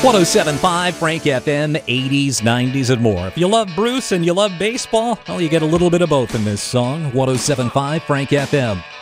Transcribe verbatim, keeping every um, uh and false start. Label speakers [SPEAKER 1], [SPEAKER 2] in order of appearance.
[SPEAKER 1] one oh seven point five Frank F M, eighties, nineties, and more. If you love Bruce and you love baseball, well, you get a little bit of both in this song. one oh seven point five Frank F M.